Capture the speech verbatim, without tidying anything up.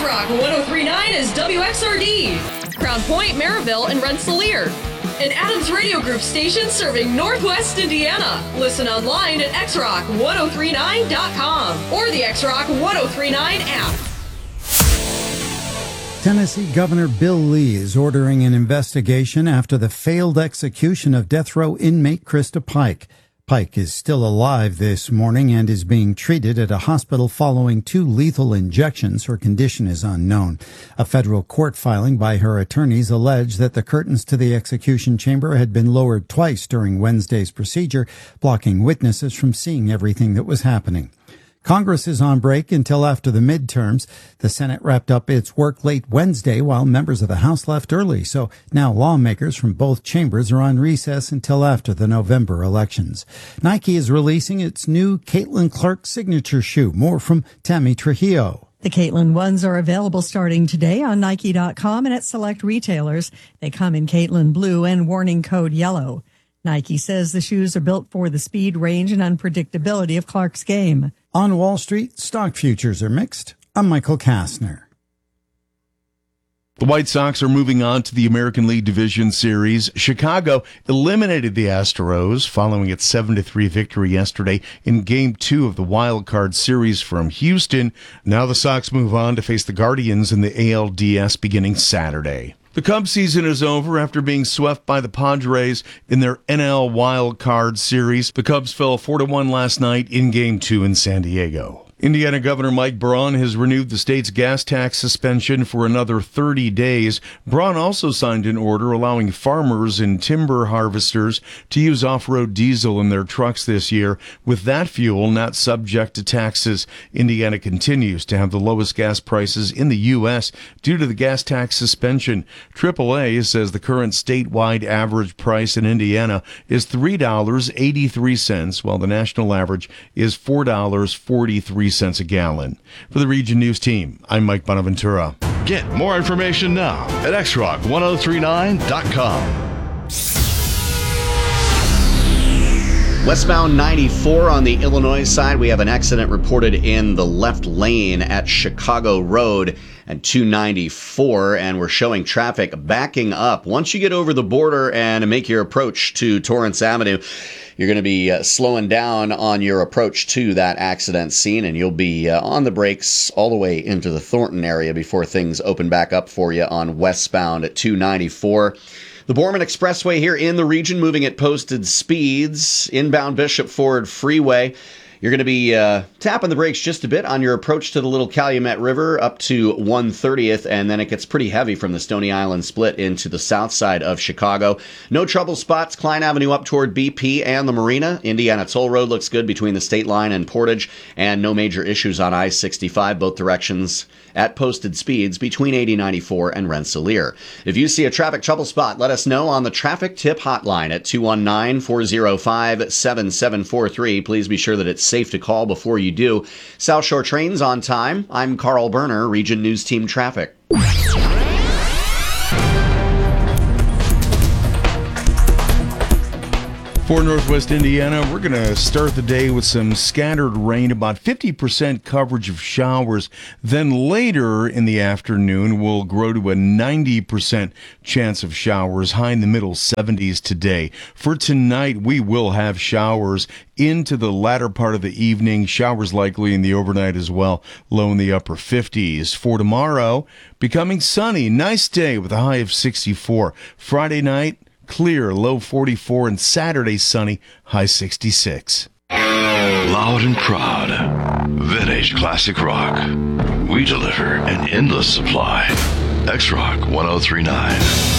X-Rock one oh three point nine is W X R D, Crown Point, Maryville, and Rensselaer. An Adams Radio Group station serving Northwest Indiana. Listen online at x rock ten thirty-nine dot com or the X-Rock one oh three point nine app. Tennessee Governor Bill Lee is ordering an investigation after the failed execution of death row inmate Krista Pike. Pike is still alive this morning and is being treated at a hospital following two lethal injections. Her condition is unknown. A federal court filing by her attorneys alleged that the curtains to the execution chamber had been lowered twice during Wednesday's procedure, blocking witnesses from seeing everything that was happening. Congress is on break until after the midterms. The Senate wrapped up its work late Wednesday while members of the House left early. So now lawmakers from both chambers are on recess until after the November elections. Nike is releasing its new Caitlin Clark signature shoe. More from Tammy Trujillo. The Caitlin ones are available starting today on Nike dot com and at select retailers. They come in Caitlin blue and warning code yellow. Nike says the shoes are built for the speed, range, and unpredictability of Clark's game. On Wall Street, stock futures are mixed. I'm Michael Kastner. The White Sox are moving on to the American League Division Series. Chicago eliminated the Astros following its seven to three victory yesterday in Game two of the Wild Card Series from Houston. Now the Sox move on to face the Guardians in the A L D S beginning Saturday. The Cubs season is over after being swept by the Padres in their N L Wild Card Series. The Cubs fell four to one last night in Game two in San Diego. Indiana Governor Mike Braun has renewed the state's gas tax suspension for another thirty days. Braun also signed an order allowing farmers and timber harvesters to use off-road diesel in their trucks this year, with that fuel not subject to taxes. Indiana continues to have the lowest gas prices in the U S due to the gas tax suspension. triple A says the current statewide average price in Indiana is three dollars and eighty-three cents, while the national average is four dollars and forty-three cents a gallon. For the Region News team, I'm Mike Bonaventura. Get more information now at x rock ten thirty-nine dot com. Westbound ninety-four on the Illinois side, we have an accident reported in the left lane at Chicago Road and two ninety-four, and we're showing traffic backing up. Once you get over the border and make your approach to Torrance Avenue, you're going to be uh, slowing down on your approach to that accident scene, and you'll be uh, on the brakes all the way into the Thornton area before things open back up for you on westbound at two ninety-four. The Borman Expressway here in the region moving at posted speeds. Inbound Bishop Ford Freeway. You're going to be uh, tapping the brakes just a bit on your approach to the Little Calumet River up to one thirtieth, and then it gets pretty heavy from the Stony Island split into the south side of Chicago. No trouble spots, Klein Avenue up toward B P and the Marina. Indiana Toll Road looks good between the state line and Portage, and no major issues on I sixty-five, both directions at posted speeds between eighty ninety-four and Rensselaer. If you see a traffic trouble spot, let us know on the traffic tip hotline at two one nine, four oh five, seven seven four three. Please be sure that it's safe to call before you do. South Shore trains on time. I'm Carl Berner, Region News Team Traffic. For Northwest Indiana, we're going to start the day with some scattered rain, about fifty percent coverage of showers. Then later in the afternoon, we'll grow to a ninety percent chance of showers, high in the middle seventies today. For tonight, we will have showers into the latter part of the evening, showers likely in the overnight as well, low in the upper fifties. For tomorrow, becoming sunny, nice day with a high of sixty-four. Friday night, clear, low forty-four, and Saturday sunny, high sixty-six. Loud and proud, Vintage Classic Rock. We deliver an endless supply. X-Rock ten thirty-nine.